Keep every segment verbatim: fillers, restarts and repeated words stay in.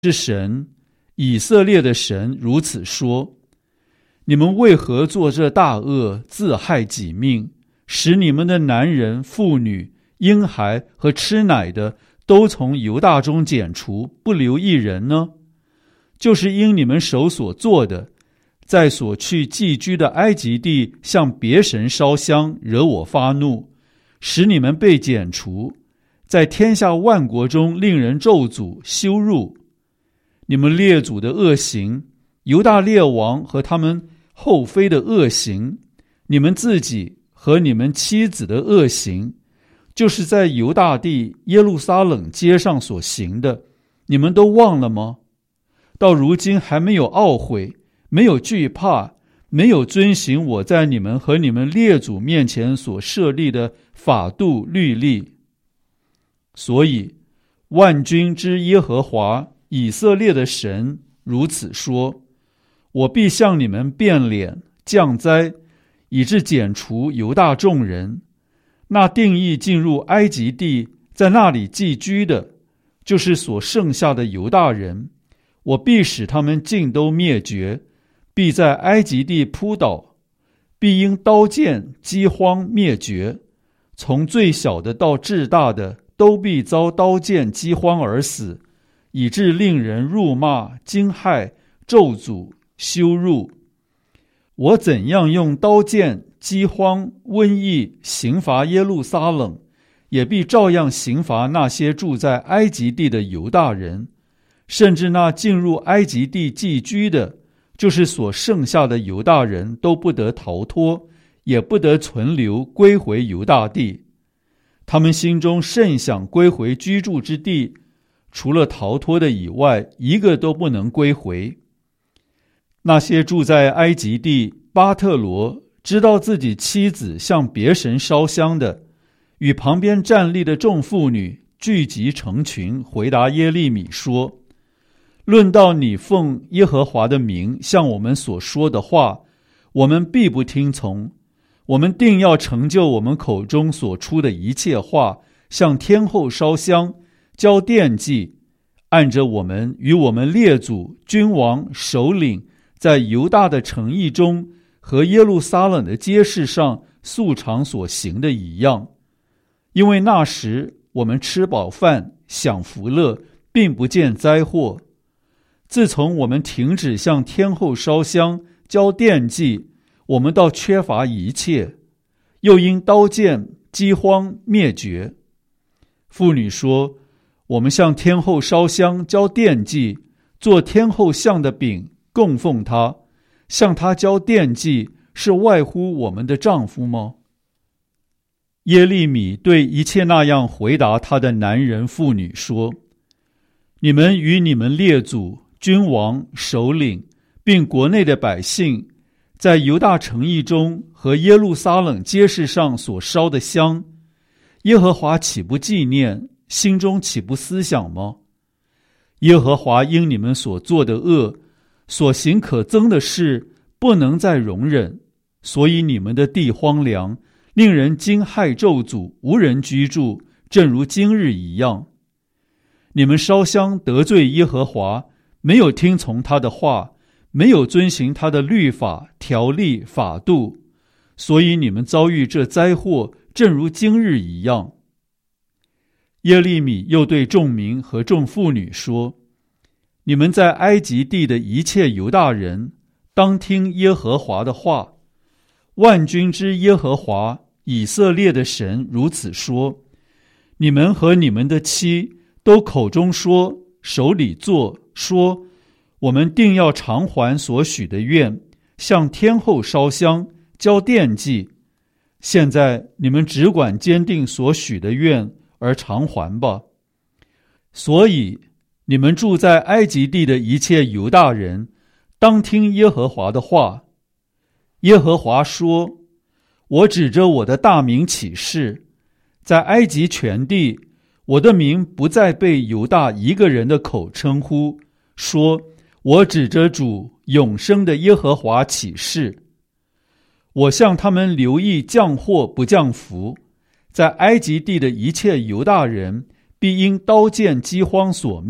是神，以色列的神如此说：你们为何做这大恶，自害己命，使你们的男人、妇女、婴孩和吃奶的都从犹大中剪除，不留一人呢？就是因你们手所做的，在所去寄居的埃及地向别神烧香，惹我发怒，使你们被剪除，在天下万国中令人咒诅羞辱。你们列祖的恶行，犹大列王和他们后妃的恶行，你们自己和你们妻子的恶行，就是在犹大地耶路撒冷街上所行的，你们都忘了吗？到如今还没有懊悔，没有惧怕，没有遵行我在你们和你们列祖面前所设立的法度律例。所以万军之耶和华以色列的神如此说：我必向你们变脸降灾，以致剪除犹大众人。那定义进入埃及地，在那里寄居的，就是所剩下的犹大人，我必使他们尽都灭绝，必在埃及地扑倒，必因刀剑饥荒灭绝，从最小的到至大的都必遭刀剑饥荒而死，以致令人辱骂、惊骇、咒诅、羞辱。我怎样用刀剑、饥荒、瘟疫刑罚耶路撒冷，也必照样刑罚那些住在埃及地的犹大人，甚至那进入埃及地寄居的，就是所剩下的犹大人，都不得逃脱，也不得存留，归回犹大地。他们心中甚想归回居住之地，除了逃脱的以外，一个都不能归回。那些住在埃及地巴特罗，知道自己妻子向别神烧香的，与旁边站立的众妇女聚集成群，回答耶利米说：论到你奉耶和华的名向我们所说的话，我们必不听从。我们定要成就我们口中所出的一切话，向天后烧香，交奠祭，按着我们与我们列祖、君王、首领在犹大的城邑中和耶路撒冷的街市上素常所行的一样。因为那时我们吃饱饭，享福乐，并不见灾祸。自从我们停止向天后烧香、交奠祭，我们倒缺乏一切，又因刀剑、饥荒灭绝。妇女说：我们向天后烧香、交奠祭，做天后像的饼，供奉她，向她交奠祭，是外乎我们的丈夫吗？耶利米对一切那样回答他的男人妇女说：你们与你们列祖、君王、首领，并国内的百姓，在犹大城邑中和耶路撒冷街市上所烧的香，耶和华岂不纪念，心中岂不思想吗？耶和华因你们所做的恶，所行可憎的事，不能再容忍，所以你们的地荒凉，令人惊骇咒诅，无人居住，正如今日一样。你们烧香得罪耶和华，没有听从他的话，没有遵行他的律法、条例、法度，所以你们遭遇这灾祸，正如今日一样。耶利米又对众民和众妇女说：你们在埃及地的一切犹大人，当听耶和华的话。万军之耶和华以色列的神如此说：你们和你们的妻都口中说，手里做，说我们定要偿还所许的愿，向天后烧香，交奠祭。现在你们只管坚定所许的愿而偿还吧。所以你们住在埃及地的一切犹大人，当听耶和华的话。耶和华说：我指着我的大名起誓，在埃及全地，我的名不再被犹大一个人的口称呼，说我指着主永生的耶和华起誓。我向他们留意降祸不降福，在埃及地的一切犹大人必因刀剑饥荒所灭，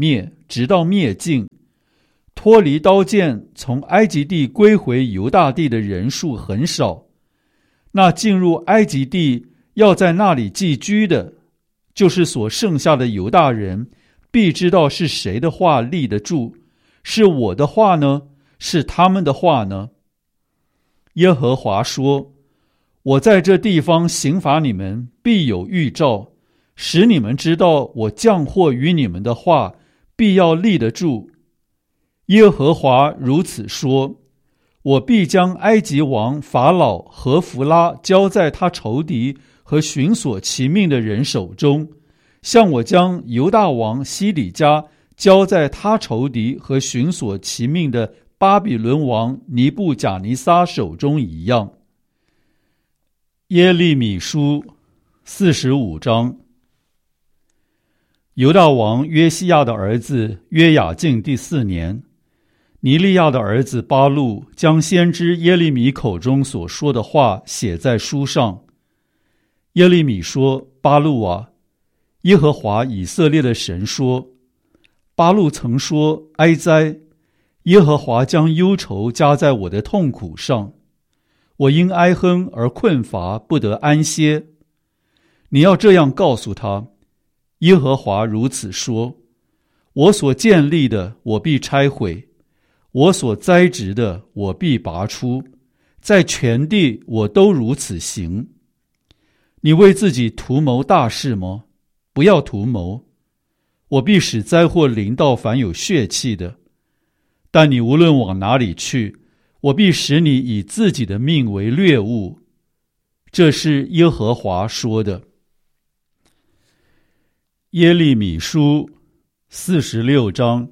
直到灭尽。脱离刀剑从埃及地归回犹大地的人数很少，那进入埃及地要在那里寄居的，就是所剩下的犹大人，必知道是谁的话立得住，是我的话呢，是他们的话呢？耶和华说，我在这地方刑罚你们，必有预兆，使你们知道我降祸于你们的话必要立得住。耶和华如此说，我必将埃及王法老和弗拉交在他仇敌和寻索其命的人手中，像我将犹大王西底家交在他仇敌和寻索其命的巴比伦王尼布甲尼撒手中一样。耶利米书四十五章。犹大王约西亚的儿子约雅敬第四年，尼利亚的儿子巴录将先知耶利米口中所说的话写在书上。耶利米说，巴录啊，耶和华以色列的神说，巴录曾说，哀哉，耶和华将忧愁加在我的痛苦上，我因哀哼而困乏，不得安歇。你要这样告诉他，耶和华如此说，我所建立的我必拆毁，我所栽植的我必拔出，在全地我都如此行。你为自己图谋大事吗？不要图谋，我必使灾祸临到凡有血气的。但你无论往哪里去，我必使你以自己的命为掠物。这是耶和华说的。耶利米书四十六章。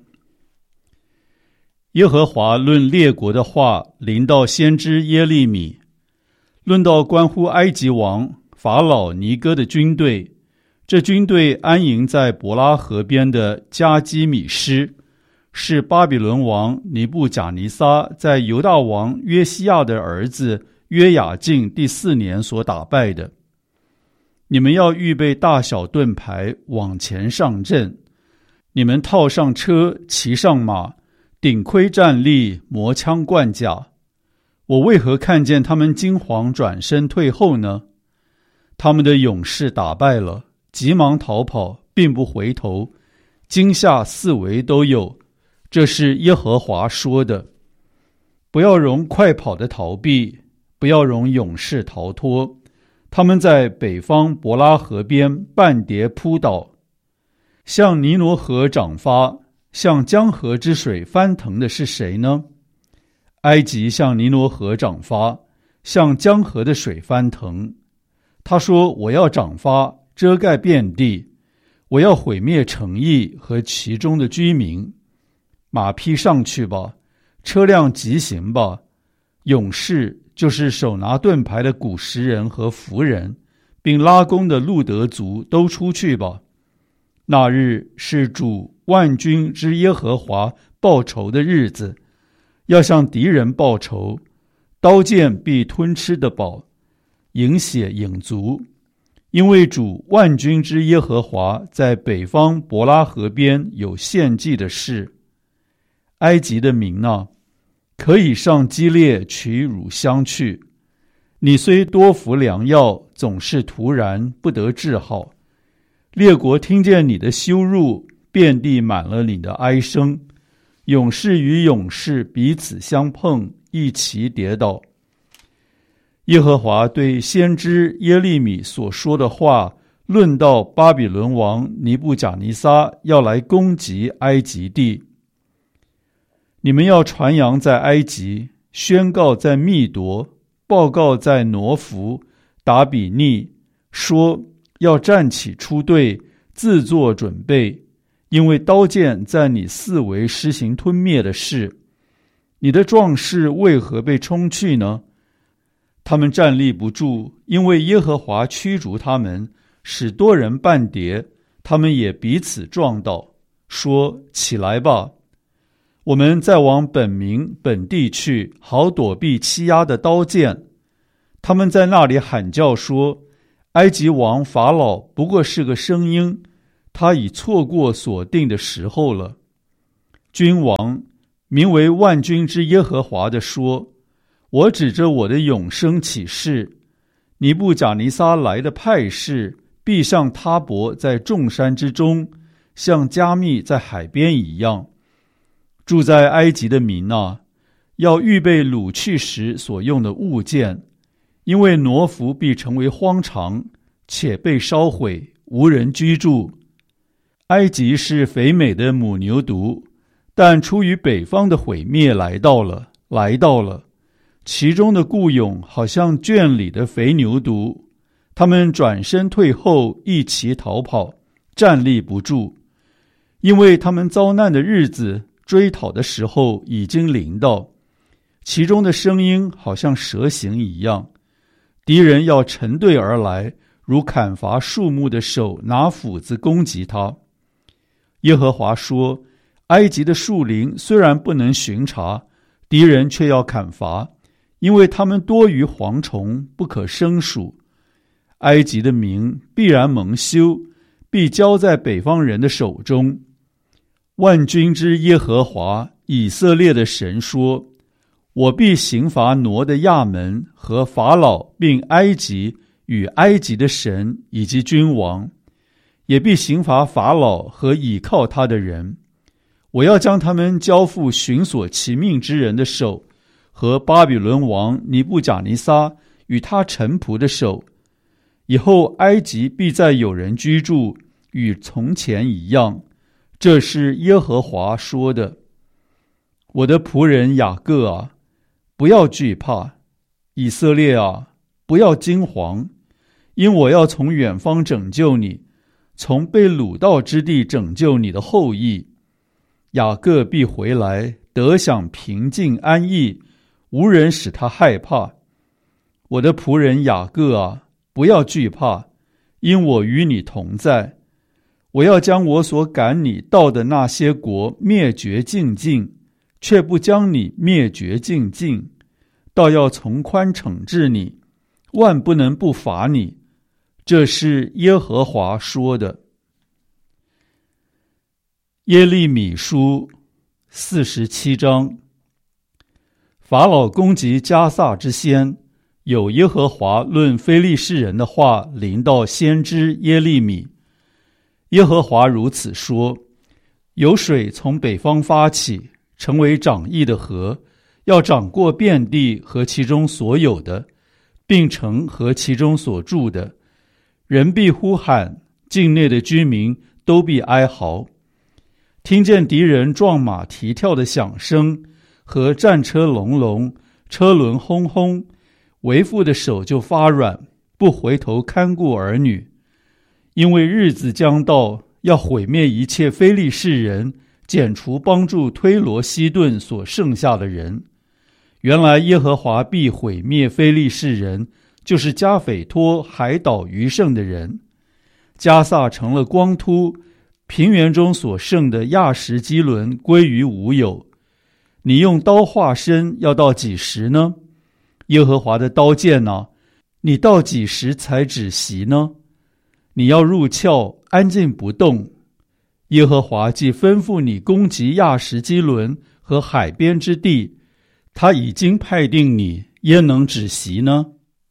耶和华论列国的话临到先知耶利米，论到关乎埃及王法老尼哥的军队，这军队安营在伯拉河边的加基米施，是巴比伦王尼布甲尼撒在犹大王约西亚的儿子约雅敬第四年所打败的。你们要预备大小盾牌，往前上阵。你们套上车，骑上马，顶盔站立，磨枪贯甲。我为何看见他们惊惶转身退后呢？他们的勇士打败了，急忙逃跑，并不回头，惊吓四围都有。这是耶和华说的。不要容快跑的逃避，不要容勇士逃脱。他们在北方伯拉河边半跌扑倒，向尼罗河涨发，向江河之水翻腾的是谁呢？埃及向尼罗河涨发，向江河的水翻腾。他说，我要涨发，遮盖遍地，我要毁灭城邑和其中的居民。马匹上去吧，车辆疾行吧，勇士就是手拿盾牌的古时人和弗人，并拉弓的路德族都出去吧。那日是主万军之耶和华报仇的日子，要向敌人报仇，刀剑必吞吃的饱，饮血饮足。因为主万军之耶和华在北方伯拉河边有献祭的事。埃及的民啊，可以上基列取乳香去。你虽多服良药，总是突然不得治好。列国听见你的羞辱，遍地满了你的哀声。勇士与勇士彼此相碰，一齐跌倒。耶和华对先知耶利米所说的话，论到巴比伦王尼布甲尼撒要来攻击埃及地。你们要传扬在埃及，宣告在密夺，报告在挪弗、达比尼，说要站起出队，自作准备，因为刀剑在你四围施行吞灭的事。你的壮士为何被冲去呢？他们站立不住，因为耶和华驱逐他们，使多人半跌，他们也彼此撞倒，说：起来吧，我们再往本民本地去，好躲避欺压的刀剑。他们在那里喊叫说，埃及王法老不过是个声音，他已错过所定的时候了。 君王，名为万军之耶和华的说，我指着我的永生起誓，尼布甲尼撒来的派士必像他伯在众山之中，像加密在海边一样。住在埃及的民啊，要预备掳去时所用的物件，因为挪弗必成为荒场，且被烧毁，无人居住。埃及是肥美的母牛犊，但出于北方的毁灭来到了，来到了。其中的雇佣好像圈里的肥牛犊，他们转身退后，一齐逃跑，站立不住，因为他们遭难的日子，追讨的时候已经临到。其中的声音好像蛇形一样，敌人要成队而来，如砍伐树木的手拿斧子攻击他。耶和华说，埃及的树林虽然不能巡查，敌人却要砍伐，因为他们多于蝗虫，不可胜数。埃及的民必然蒙羞，必交在北方人的手中。万军之耶和华以色列的神说，我必刑罚挪的亚门和法老，并埃及与埃及的神以及君王，也必刑罚法老和倚靠他的人。我要将他们交付寻索其命之人的手，和巴比伦王尼布甲尼撒与他臣仆的手。以后埃及必再有人居住，与从前一样。这是耶和华说的。我的仆人雅各啊，不要惧怕；以色列啊，不要惊惶，因我要从远方拯救你，从被掳到之地拯救你的后裔。雅各必回来，得享平静安逸，无人使他害怕。我的仆人雅各啊，不要惧怕，因我与你同在。我要将我所赶你到的那些国灭绝尽尽，却不将你灭绝尽尽，倒要从宽惩治你，万不能不罚你。这是耶和华说的。耶利米书四十七章。法老攻击迦萨之先，有耶和华论非利士人的话临到先知耶利米。耶和华如此说，有水从北方发起，成为涨溢的河，要涨过遍地和其中所有的，并城和其中所住的。人必呼喊，境内的居民都必哀嚎。听见敌人撞马蹄跳的响声，和战车隆隆，车轮轰轰，为父的手就发软，不回头看顾儿女。因为日子将到，要毁灭一切非利士人，剪除帮助推罗西顿所剩下的人。原来耶和华必毁灭非利士人，就是加斐托海岛余剩的人。迦萨成了光秃，平原中所剩的亚什基伦归于无有。你用刀划身，要到几时呢？耶和华的刀剑啊，你到几时才止息呢？你要入鞘，安静不动。耶和华既吩咐你攻击亚什基伦和海边之地，他已经派定你，焉能止息呢？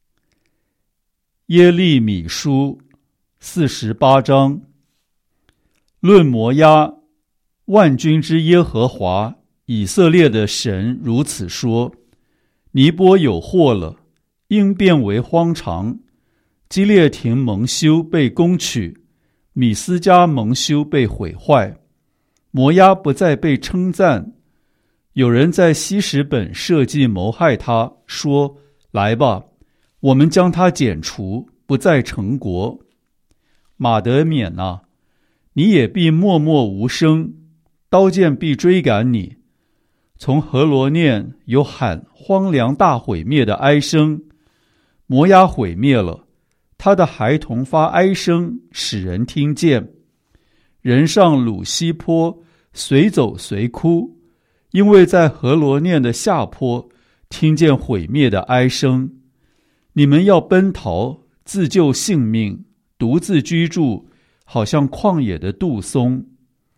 耶利米书四十八章。论摩押，万军之耶和华以色列的神如此说，尼波有祸了，应变为荒场。基列亭蒙羞被攻取，米斯迦蒙羞被毁坏，摩押不再被称赞。有人在希实本设计谋害他，说，来吧，我们将他剪除，不再成国。马德缅啊，你也必默默无声，刀剑必追赶你。从何罗念有喊荒凉大毁灭的哀声，摩押毁灭了，他的孩童发哀声，使人听见。人上鲁西坡，随走随哭，因为在何罗念的下坡听见毁灭的哀声。你们要奔逃，自救性命，独自居住，好像旷野的杜松。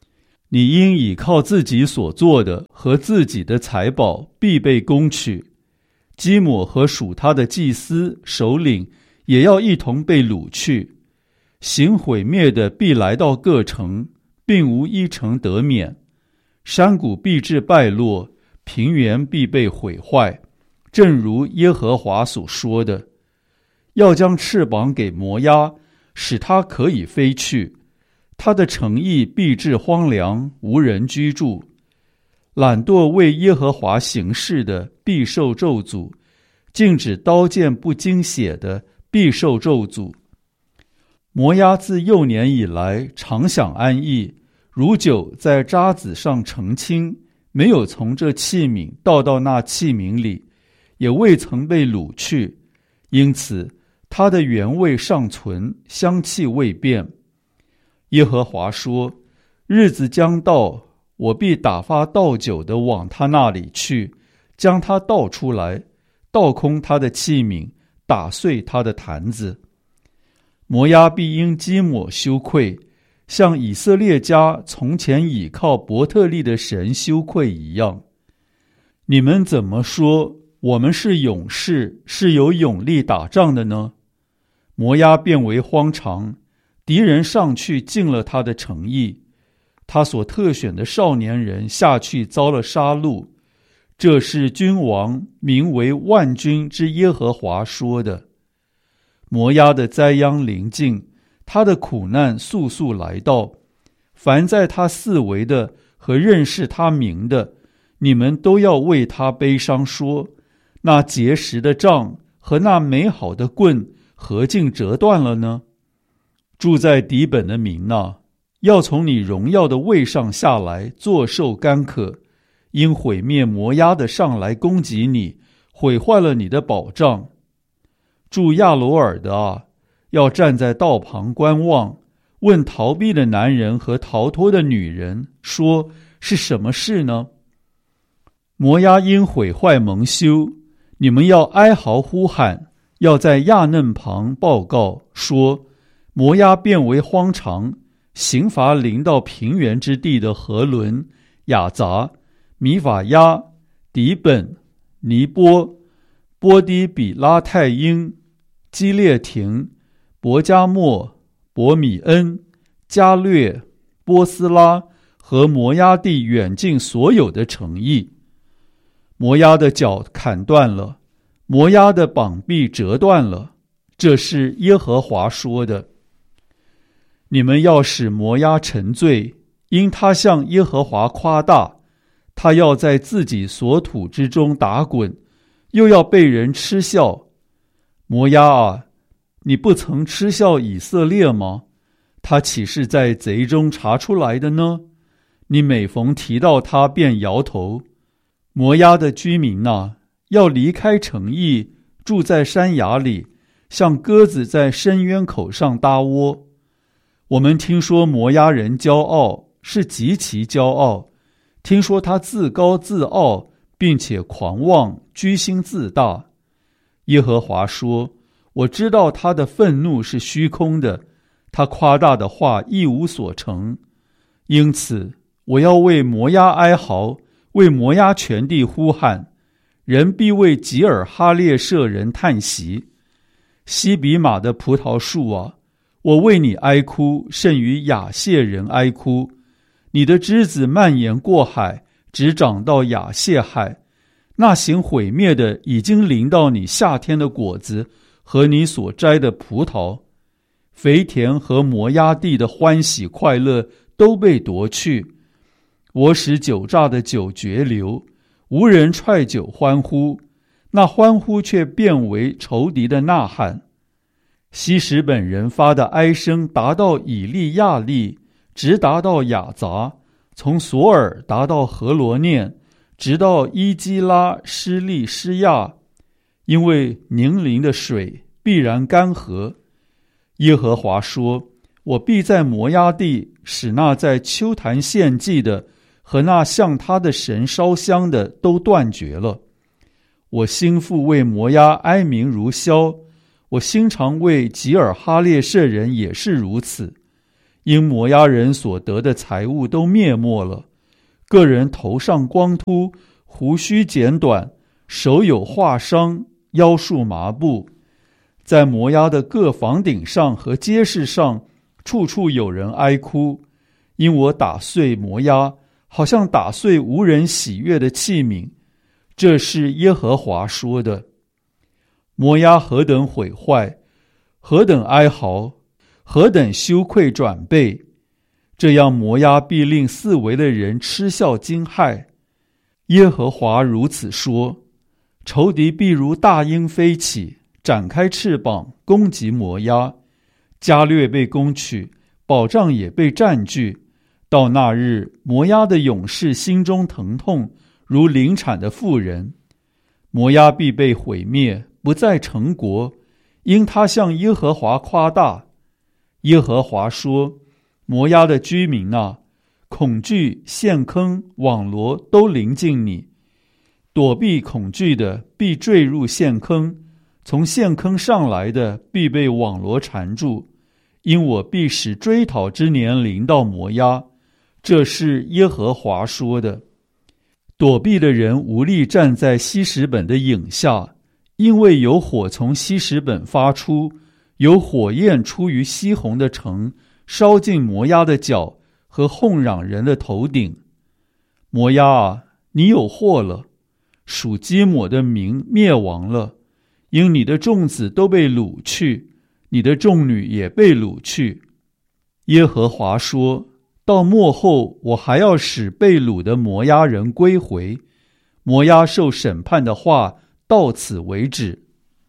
你应倚靠自己所做的和自己的财宝，必被攻取。基抹和属他的祭司首领也要一同被掳去。行毁灭的必来到各城，并无一城得免。山谷必至败落，平原必被毁坏，正如耶和华所说的。要将翅膀给摩押，使它可以飞去。他的城邑必至荒凉，无人居住。懒惰为耶和华行事的必受咒诅，禁止刀剑不经血的必受咒诅。摩押自幼年以来常享安逸，如酒在渣滓上澄清，没有从这器皿倒到那器皿里，也未曾被掳去，因此它的原味尚存，香气未变。耶和华说，日子将到，我必打发倒酒的往他那里去，将他倒出来，倒空他的器皿，打碎他的坛子。摩押必因基抹羞愧，像以色列家从前倚靠伯特利的神羞愧一样。你们怎么说我们是勇士，是有勇力打仗的呢？摩押变为荒场，敌人上去进了他的城邑，他所特选的少年人下去遭了杀戮。这是君王名为万军之耶和华说的。摩押的灾殃临近，他的苦难速速来到。凡在他四围的和认识他名的，你们都要为他悲伤说，那结实的杖和那美好的棍何竟折断了呢？住在底本的民哪，要从你荣耀的位上下来，坐受干渴，因毁灭摩押的上来攻击你，毁坏了你的保障。住亚罗尔的啊，要站在道旁观望，问逃避的男人和逃脱的女人，说是什么事呢？摩押因毁坏蒙羞，你们要哀嚎呼喊，要在亚嫩旁报告，说摩押变为荒场，刑罚临到平原之地的何伦、雅杂、米法亚、底本、尼波、波低比拉太因、基列亭、伯加莫、伯米恩、加略、波斯拉和摩押地远近所有的城邑。摩押的脚砍断了，摩押的膀臂折断了，这是耶和华说的。你们要使摩押沉醉，因他向耶和华夸大，他要在自己所土之中打滚，又要被人嗤笑。摩押啊，你不曾嗤笑以色列吗？他岂是在贼中查出来的呢？你每逢提到他便摇头。摩押的居民啊，要离开城邑，住在山崖里，像鸽子在深渊口上搭窝。我们听说摩押人骄傲，是极其骄傲，听说他自高自傲，并且狂妄，居心自大。耶和华说，我知道他的愤怒是虚空的，他夸大的话一无所成。因此我要为摩押哀嚎，为摩押全地呼喊，人必为吉尔哈列舍人叹息。西比玛的葡萄树啊，我为你哀哭，甚于亚谢人哀哭。你的枝子蔓延过海，直长到亚谢海。那行毁灭的已经临到你夏天的果子和你所摘的葡萄。肥田和摩押地的欢喜快乐都被夺去。我使酒榨的酒绝流，无人踹酒欢呼，那欢呼却变为仇敌的呐喊。西什本人发的哀声达到以利亚利，直达到雅杂，从索尔达到何罗念，直到伊基拉施利施亚，因为宁陵的水必然干涸。耶和华说，我必在摩押地使那在丘坛献祭的和那向他的神烧香的都断绝了。我心腹为摩押哀鸣如箫，我心肠为吉尔哈列舍人也是如此， 因摩押人所得的财物都灭没了，个人头上光秃，胡须剪短，手有划伤，腰束麻布。在摩押的各房顶上和街市上，处处有人哀哭，因我打碎摩押，好像打碎无人喜悦的器皿。这是耶和华说的。摩押何等毁坏，何等哀嚎，何等羞愧转背，这样摩押必令四围的人嗤笑惊骇。耶和华如此说，仇敌必如大鹰飞起，展开翅膀攻击摩押，加略被攻取，保障也被占据。到那日，摩押的勇士心中疼痛，如临产的妇人。摩押必被毁灭，不再成国，因他向耶和华夸大。耶和华说，摩押的居民啊，恐惧、陷坑、网罗都临近你。躲避恐惧的必坠入陷坑，从陷坑上来的必被网罗缠住，因我必使追讨之年临到摩押。这是耶和华说的。躲避的人无力站在希实本的影下，因为有火从希实本发出，有火焰出于西宏的城，烧尽摩押的脚和哄嚷人的头顶。摩押啊，你有祸了，属基抹的民灭亡了，因你的众子都被掳去，你的众女也被掳去。耶和华说，到末后，我还要使被掳的摩押人归回。摩押受审判的话到此为止。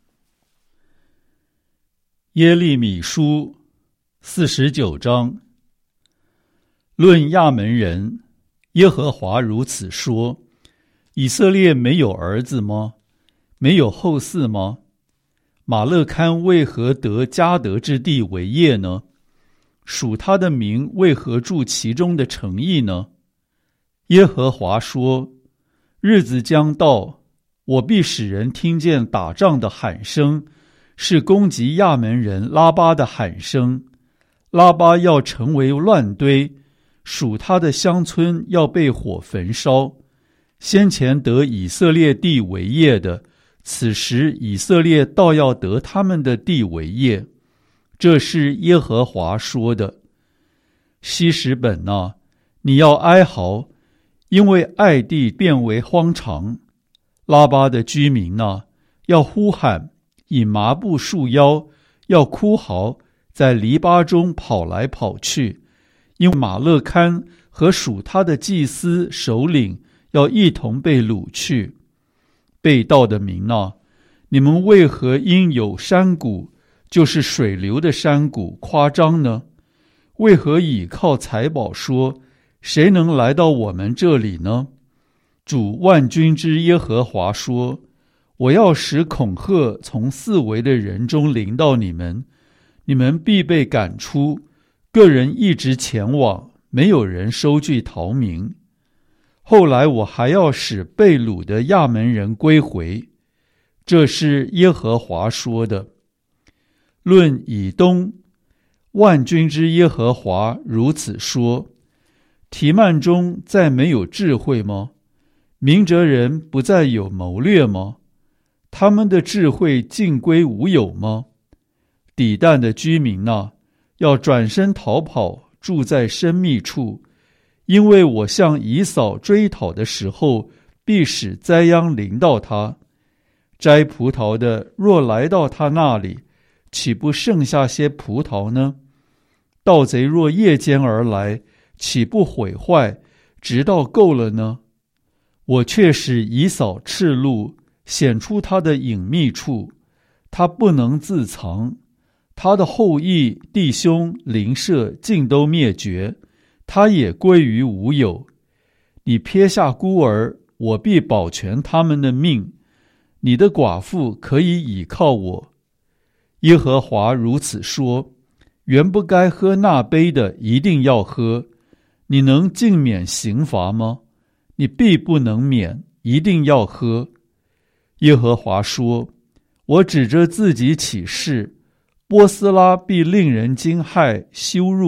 耶利米书四十九章。论亚门人，耶和华如此说，以色列没有儿子吗？没有后嗣吗？马勒堪为何得迦得之地为业呢？属他的民为何住其中的城邑呢？耶和华说，日子将到，我必使人听见打仗的喊声，是攻击亚门人拉巴的喊声。拉巴要成为乱堆，属他的乡村要被火焚烧。先前得以色列地为业的，此时以色列倒要得他们的地为业。这是耶和华说的。希实本啊，你要哀嚎，因为爱地变为荒场。拉巴的居民啊，要呼喊，以麻布束腰，要哭嚎，在篱笆中跑来跑去，因为马勒堪和属他的祭司首领要一同被掳去。被盗的民啊，你们为何因有山谷，就是水流的山谷夸张呢？为何倚靠财宝说，谁能来到我们这里呢？主万军之耶和华说，我要使恐吓从四围的人中临到你们，你们必被赶出，个人一直前往，没有人收据逃民。后来我还要使被掳的亚门人归回。这是耶和华说的。论以东，万军之耶和华如此说，提曼中再没有智慧吗？明哲人不再有谋略吗？他们的智慧尽归无有吗？底但的居民啊，要转身逃跑，住在深密处，因为我向以扫追讨的时候，必使灾殃临到他。摘葡萄的若来到他那里，岂不剩下些葡萄呢？盗贼若夜间而来，岂不毁坏，直到够了呢？我却使以扫赤露，显出他的隐秘处，他不能自藏。他的后裔、弟兄、邻舍尽都灭绝，他也归于无有。你撇下孤儿，我必保全他们的命。你的寡妇可以倚靠我。耶和华如此说，原不该喝那杯的一定要喝。你能尽免刑罚吗？你必不能免，一定要喝。耶和华说，我指着自己起誓，波斯拉必令人惊骇、羞辱、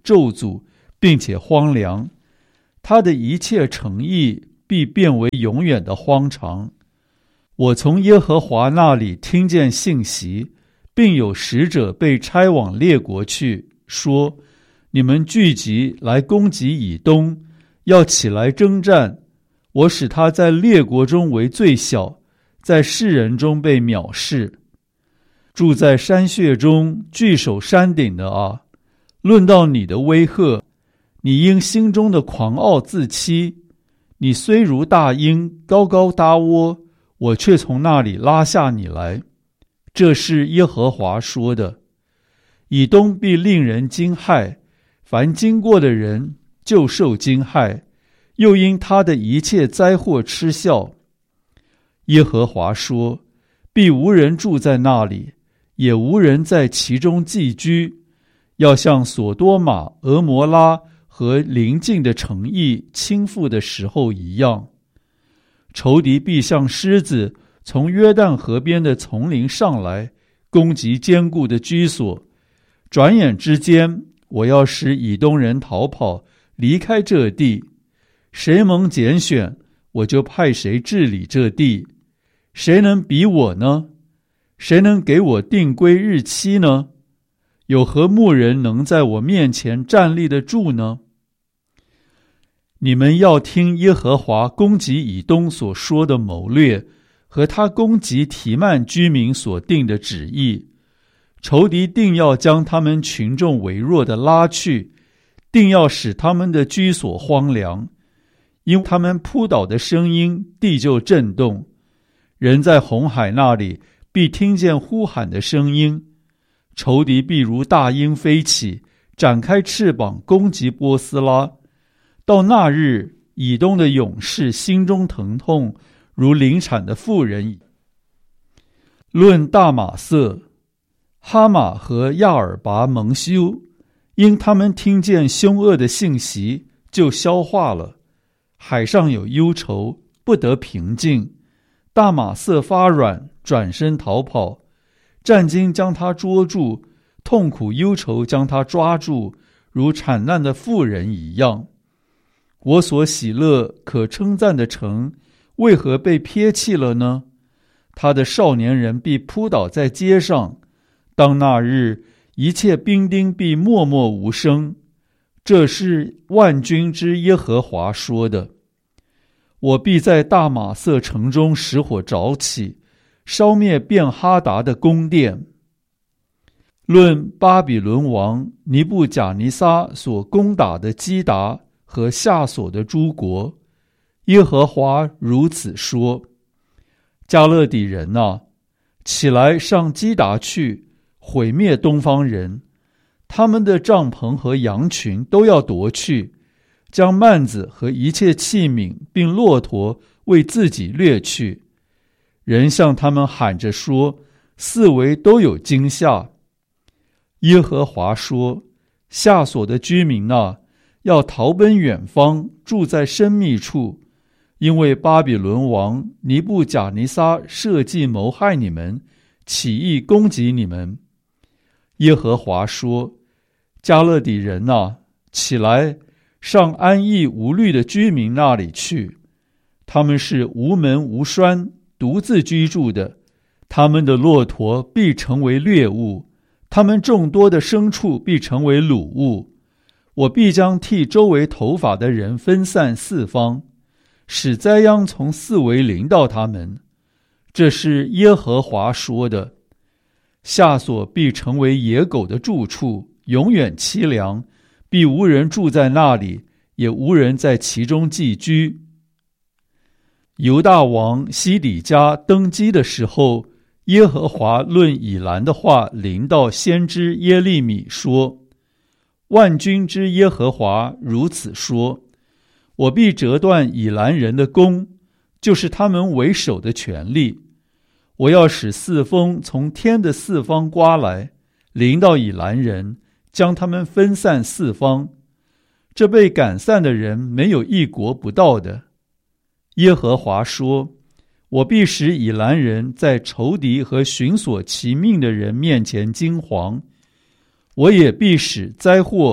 咒诅，并且荒凉。他的一切诚意必变为永远的荒场。我从耶和华那里听见信息，并有使者被差往列国去，说：你们聚集来攻击以东，要起来征战。我使他在列国中为最小，在世人中被藐视。住在山穴中据守山顶的啊，论到你的威吓，你因心中的狂傲自欺。你虽如大鹰高高搭窝，我却从那里拉下你来。这是耶和华说的。以东必令人惊骇，凡经过的人就受惊骇，又因他的一切灾祸嗤笑。耶和华说：必无人住在那里，也无人在其中寄居，要像所多玛、俄摩拉和邻近的城邑倾覆的时候一样。仇敌必像狮子从约旦河边的丛林上来，攻击坚固的居所。转眼之间，我要使以东人逃跑，离开这地。谁蒙拣选，我就派谁治理这地。谁能比我呢？谁能给我定规日期呢？有何牧人能在我面前站立得住呢？你们要听耶和华攻击以东所说的谋略，和他攻击提曼居民所定的旨意。仇敌定要将他们群众微弱的拉去，定要使他们的居所荒凉。因他们扑倒的声音，地就震动。人在红海那里必听见呼喊的声音，仇敌必如大鹰飞起，展开翅膀攻击波斯拉。到那日，以东的勇士心中疼痛，如临产的妇人。论大马色、哈马和亚尔拔蒙羞，因他们听见凶恶的信息，就消化了。海上有忧愁，不得平静。大马色发软，转身逃跑。战惊将他捉住，痛苦忧愁将他抓住，如产难的妇人一样。我所喜乐可称赞的城，为何被撇弃了呢？他的少年人必扑倒在街上。当那日，一切兵丁必默默无声。这是万军之耶和华说的。我必在大马色城中使火着起，烧灭便哈达的宫殿。论巴比伦王尼布甲尼撒所攻打的基达和下所的诸国，耶和华如此说：加勒底人啊，起来上基达去，毁灭东方人。他们的帐篷和羊群都要夺去，将幔子和一切器皿并骆驼为自己掠去。人向他们喊着说：四围都有惊吓。耶和华说：下所的居民啊，要逃奔远方，住在深密处，因为巴比伦王尼布甲尼撒设计谋害你们，起意攻击你们。耶和华说：加勒底人啊，起来，上安逸无虑的居民那里去。他们是无门无栓，独自居住的。他们的骆驼必成为掠物，他们众多的牲畜必成为掳物。我必将替周围头发的人分散四方，使灾殃从四围临到他们。这是耶和华说的。下所必成为野狗的住处，永远凄凉，必无人住在那里，也无人在其中寄居。犹大王西底家登基的时候，耶和华论以兰的话临到先知耶利米说：万军之耶和华如此说：我必折断以兰人的弓，就是他们为首的权力。我要使四风从天的四方刮来，临到以兰人，将他们分散四方。这被赶散的人没有一国不到的。耶和华说：我必使以兰人在仇敌和寻索其命的人面前惊惶。我也必使灾祸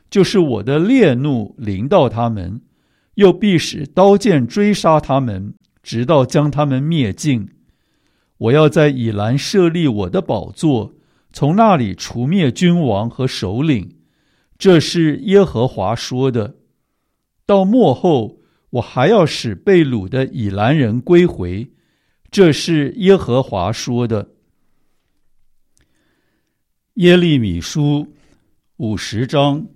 就是我的烈怒临到他们，又必使刀剑追杀他们，直到将他们灭尽。我要在以兰设立我的宝座，从那里除灭君王和首领。这是耶和华说的。到末后，我还要使被掳的以兰人归回。这是耶和华说的。耶利米书五十章。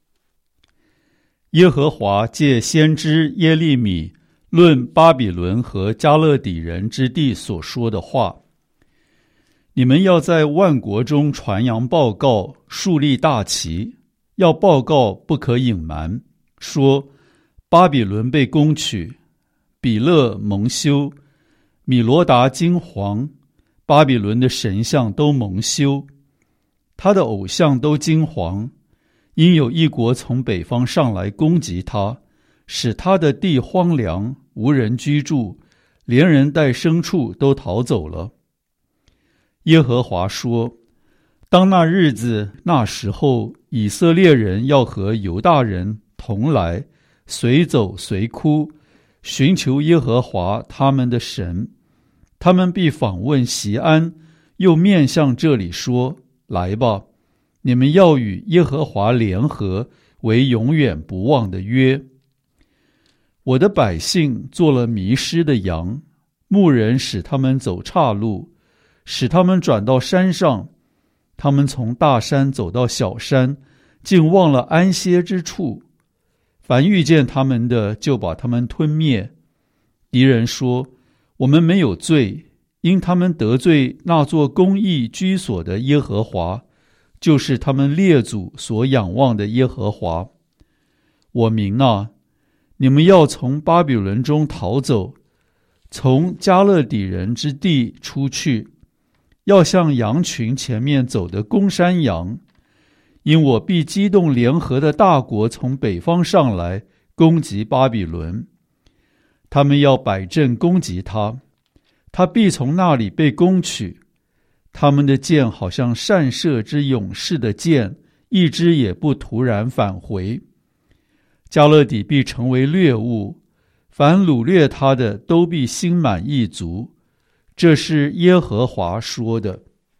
耶和华借先知耶利米论巴比伦和迦勒底人之地所说的话：你们要在万国中传扬报告，树立大旗，要报告不可隐瞒，说巴比伦被攻取，比勒蒙羞，米罗达惊惶，巴比伦的神像都蒙羞，他的偶像都惊惶，因有一国从北方上来攻击他，使他的地荒凉，无人居住，连人带牲畜都逃走了。耶和华说：当那日子那时候，以色列人要和犹大人同来，随走随哭，寻求耶和华他们的神。他们必访问锡安，又面向这里说：来吧，你们要与耶和华联合，为永远不忘的约。我的百姓做了迷失的羊，牧人使他们走岔路，使他们转到山上。他们从大山走到小山，竟忘了安歇之处。凡遇见他们的，就把他们吞灭。敌人说：我们没有罪，因他们得罪那座公义居所的耶和华，就是他们列祖所仰望的耶和华。我民啊，你们要从巴比伦中逃走，从迦勒底人之地出去，要像羊群前面走的公山羊。因我必激动联合的大国从北方上来，攻击巴比伦。他们要摆阵攻击他，他必从那里被攻取。他们的箭好像善射之勇士的箭，一支也不突然返回。迦勒底必成为掠物，凡掳掠他的都必心满意足。这是耶和华说的。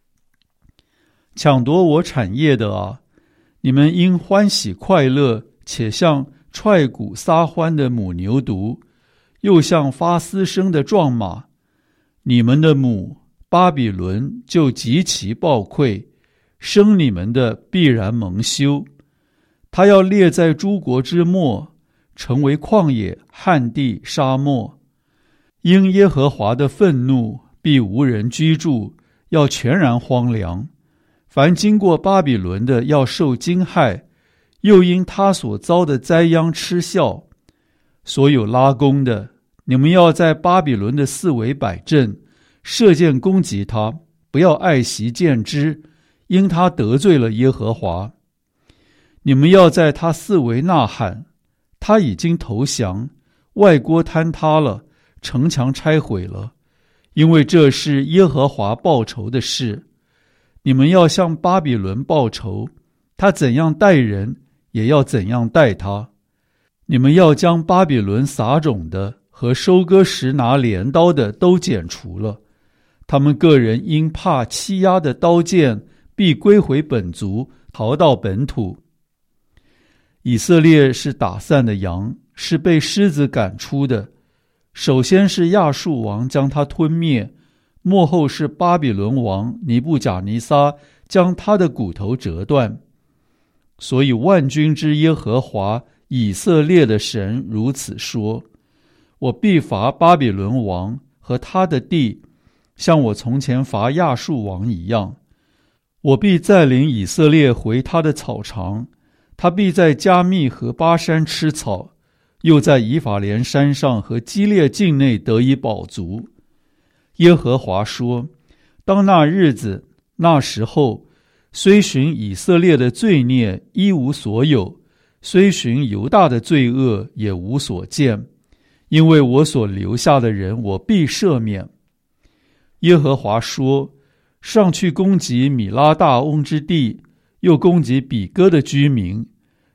抢夺我产业的啊，你们应欢喜快乐，且像踹鼓撒欢的母牛犊，又像发嘶声的壮马。你们的母巴比伦就极其暴溃，生你们的必然蒙羞。他要列在诸国之末，成为旷野、旱地、沙漠。因耶和华的愤怒，必无人居住，要全然荒凉。凡经过巴比伦的，要受惊害，又因他所遭的灾殃嗤笑。所有拉弓的，你们要在巴比伦的四围摆阵，射箭攻击他，不要爱惜箭支，因他得罪了耶和华。你们要在他四围呐喊，他已经投降，外郭坍塌了，城墙拆毁了，因为这是耶和华报仇的事。你们要向巴比伦报仇，他怎样待人，也要怎样待他。你们要将巴比伦撒种的和收割时拿镰刀的都剪除了，他们个人因怕欺压的刀剑，必归回本族，逃到本土。以色列是打散的羊，是被狮子赶出的。首先是亚述王将他吞灭，末后是巴比伦王尼布甲尼撒将他的骨头折断。所以万军之耶和华以色列的神如此说：我必罚巴比伦王和他的地，像我从前罚亚述王一样。我必带领以色列回他的草场，他必在加密和巴山吃草，又在以法莲山上和基列境内得以饱足。耶和华说：当那日子那时候，虽寻以色列的罪孽一无所有，虽寻犹大的罪恶也无所见，因为我所留下的人我必赦免。耶和华说：上去攻击米拉大翁之地，又攻击比哥的居民，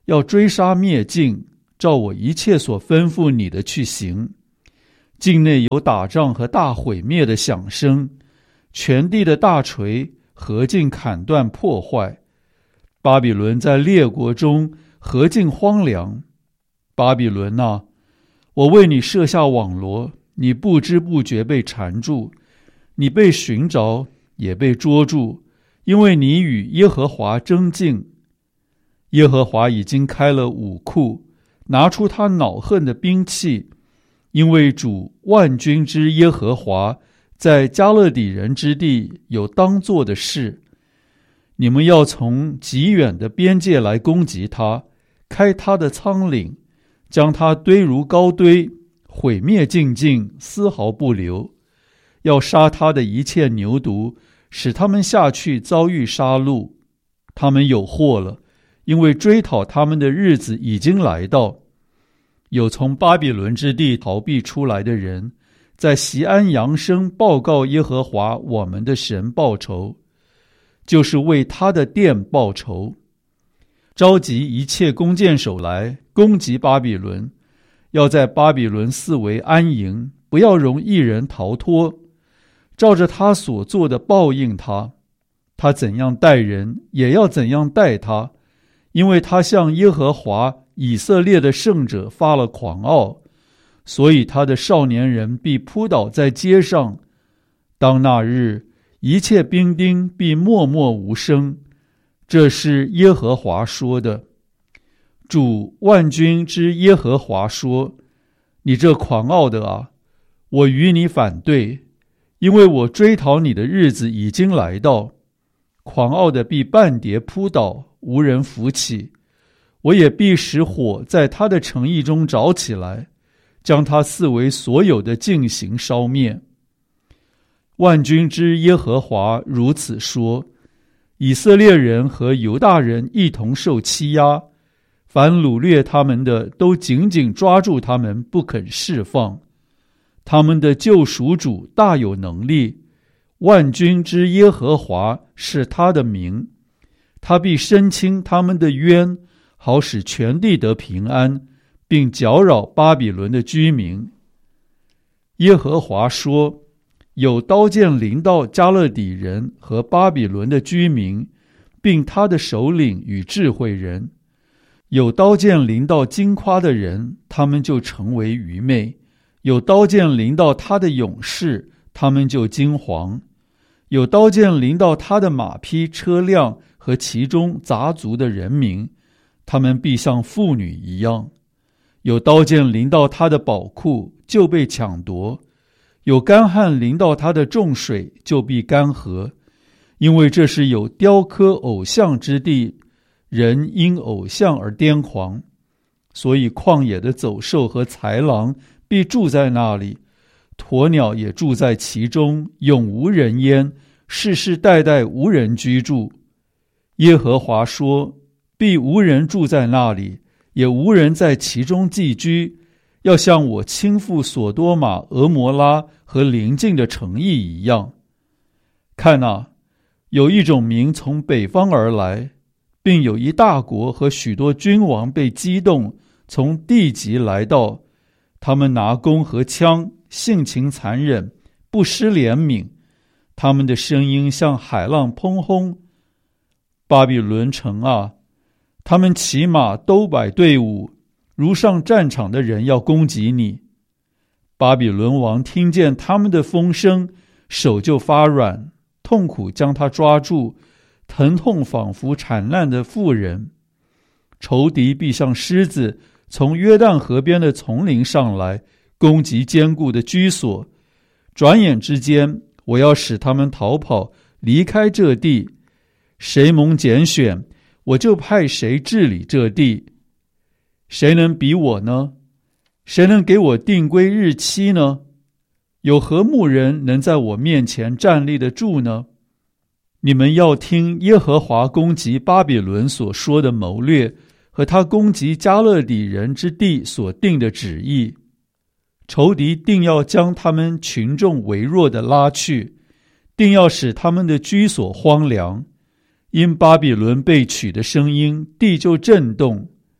要追杀灭尽，照我一切所吩咐你的去行。境内有打仗和大毁灭的响声，全地的大锤何尽砍断破坏。巴比伦在列国中何尽荒凉。巴比伦啊，我为你设下网罗，你不知不觉被缠住，你被寻着，也被捉住，因为你与耶和华争竞。耶和华已经开了武库，拿出他恼恨的兵器，因为主万军之耶和华在加勒底人之地有当做的事。你们要从极远的边界来攻击他，开他的仓廪，将他堆如高堆，毁灭尽尽，丝毫不留。要杀他的一切牛犊，使他们下去遭遇杀戮。他们有祸了，因为追讨他们的日子已经来到。有从巴比伦之地逃避出来的人，在锡安扬声报告耶和华我们的神报仇，就是为他的殿报仇。召集一切弓箭手来攻击巴比伦，要在巴比伦四围安营，不要容一人逃脱。照着他所做的报应他，他怎样待人，也要怎样待他，因为他向耶和华以色列的圣者发了狂傲，所以他的少年人必扑倒在街上。当那日，一切兵丁必默默无声。这是耶和华说的。主万军之耶和华说：你这狂傲的啊，我与你反对，因为我追讨你的日子已经来到。狂傲的必半跌扑倒，无人扶起。我也必使火在他的城邑中着起来，将他四围所有的尽行烧灭。万军之耶和华如此说：以色列人和犹大人一同受欺压，凡掳掠他们的都紧紧抓住他们，不肯释放。他们的救赎主大有能力，万军之耶和华是他的名。他必伸清他们的冤，好使全地得平安，并搅扰巴比伦的居民。耶和华说：有刀剑临到加勒底人和巴比伦的居民，并他的首领与智慧人。有刀剑临到矜夸的人，他们就成为愚昧；有刀剑临到他的勇士，他们就惊惶；有刀剑临到他的马匹、车辆和其中杂族的人民，他们必像妇女一样；有刀剑临到他的宝库，就被抢夺；有干旱临到他的众水，就必干涸。因为这是有雕刻偶像之地，人因偶像而癫狂，所以旷野的走兽和豺狼必住在那里，鸵鸟也住在其中，永无人烟，世世代代无人居住。耶和华说：必无人住在那里，也无人在其中寄居，要像我倾覆所多玛、俄摩拉和邻近的城邑一样。看哪，有一种民从北方而来，并有一大国和许多君王被激动，从地极来到。他们拿弓和枪，性情残忍，不施怜悯。他们的声音像海浪砰轰。巴比伦城啊，他们骑马都摆队伍，如上战场的人要攻击你。巴比伦王听见他们的风声，手就发软，痛苦将他抓住，疼痛仿佛产难的妇人。仇敌必像狮子从约旦河边的丛林上来，攻击坚固的居所。转眼之间，我要使他们逃跑，离开这地。谁蒙拣选，我就派谁治理这地。谁能比我呢？谁能给我定规日期呢？有何牧人能在我面前站立得住呢？你们要听耶和华攻击巴比伦所说的谋略，和他攻击加勒底人之地所定的旨意。仇敌定要将他们群众微弱的拉去，定要使他们的居所荒凉。因巴比伦被取的声音，地就震动，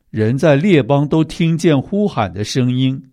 人在列邦都听见呼喊的声音。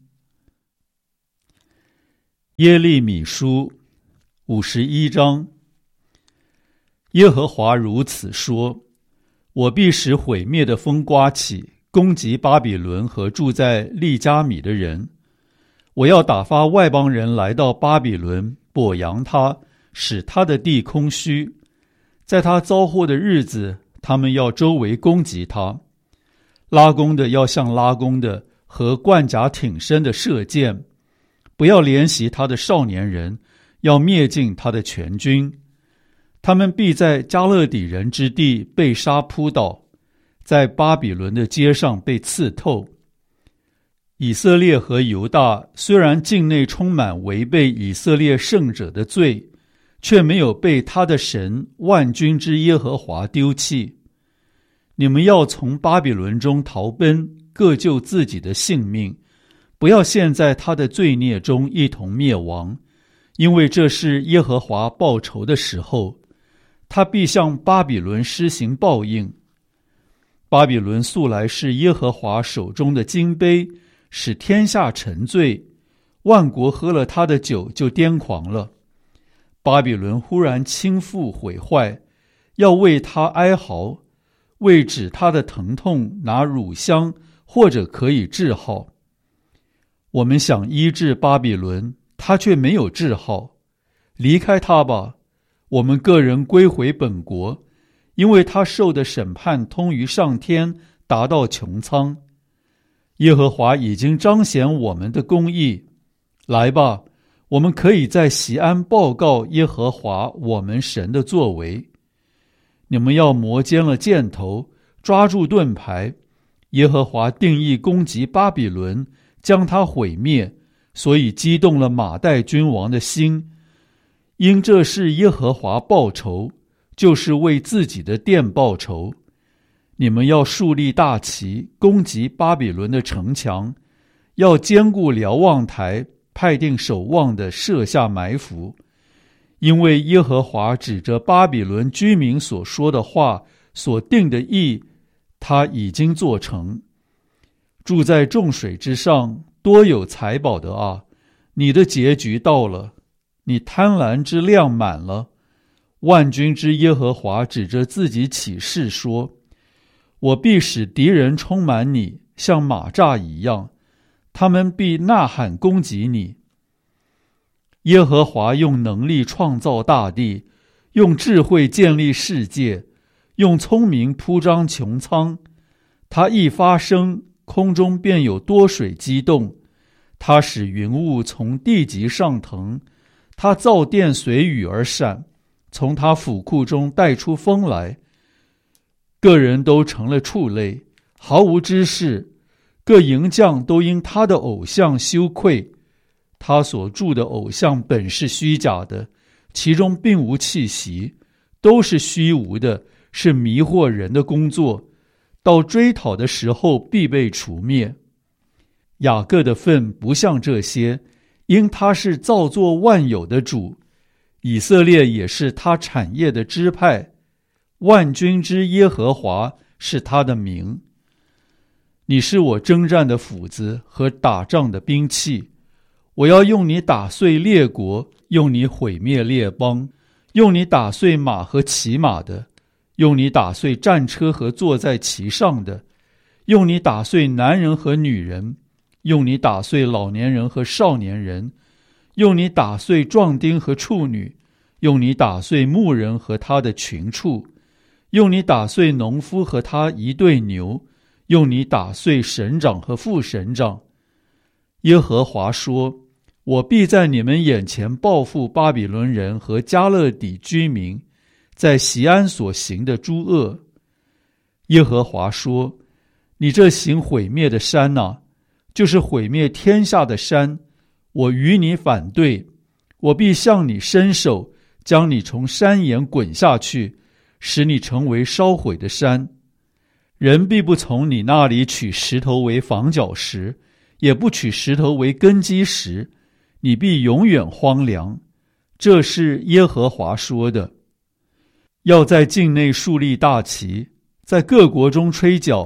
耶利米书五十一章。耶和华如此说：我必使毁灭的风刮起，攻击巴比伦和住在利加米的人。我要打发外邦人来到巴比伦，剥扬他，使他的地空虚。在他遭祸的日子，他们要周围攻击他。拉弓的要像拉弓的，和冠甲挺身的射箭。不要怜惜他的少年人，要灭尽他的全军。他们必在加勒底人之地被杀扑倒，在巴比伦的街上被刺透。以色列和犹大虽然境内充满违背以色列圣者的罪，却没有被他的神万军之耶和华丢弃。你们要从巴比伦中逃奔，各救自己的性命，不要陷在他的罪孽中一同灭亡，因为这是耶和华报仇的时候，他必向巴比伦施行报应。巴比伦素来是耶和华手中的金杯，使天下沉醉，万国喝了他的酒就癫狂了。巴比伦忽然倾覆毁坏，要为他哀嚎，为止他的疼痛拿乳香，或者可以治好。我们想医治巴比伦，他却没有治好。离开他吧，我们个人归回本国，因为他受的审判通于上天，达到穹苍。耶和华已经彰显我们的公义。来吧，我们可以在锡安报告耶和华我们神的作为。你们要磨尖了箭头，抓住盾牌。耶和华定义攻击巴比伦，将他毁灭，所以激动了马代君王的心。因这是耶和华报仇，就是为自己的殿报仇。你们要树立大旗，攻击巴比伦的城墙，要坚固瞭望台，派定守望的设下埋伏。因为耶和华指着巴比伦居民所说的话，所定的意，他已经做成。住在众水之上，多有财宝的啊，你的结局到了，你贪婪之量满了。万军之耶和华指着自己起誓说：我必使敌人充满你，像马蚱一样，他们必呐喊攻击你。耶和华用能力创造大地，用智慧建立世界，用聪明铺张穹苍。他一发声，空中便有多水激动。他使云雾从地极上腾，他造电随雨而闪，从他府库中带出风来。个人都成了畜类，毫无知识，各营将都因他的偶像羞愧。他所铸的偶像本是虚假的，其中并无气息，都是虚无的，是迷惑人的工作，到追讨的时候必被除灭。雅各的份不像这些，因他是造作万有的主，以色列也是他产业的支派，万军之耶和华是他的名。你是我征战的斧子和打仗的兵器，我要用你打碎列国，用你毁灭列邦，用你打碎马和骑马的，用你打碎战车和坐在其上的，用你打碎男人和女人，用你打碎老年人和少年人，用你打碎壮丁和处女，用你打碎牧人和他的群畜，用你打碎农夫和他一对牛，用你打碎省长和副省长。耶和华说：我必在你们眼前报复巴比伦人和加勒底居民在锡安所行的诸恶。耶和华说：你这行毁灭的山哪、啊，就是毁灭天下的山，我与你反对，我必向你伸手，将你从山岩滚下去，使你成为烧毁的山。人必不从你那里取石头为房角石，也不取石头为根基石，你必永远荒凉。这是耶和华说的。要在境内树立大旗，在各国中吹角，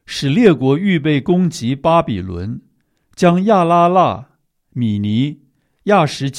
使列国预备攻击巴比伦，将亚拉腊、米尼、亚什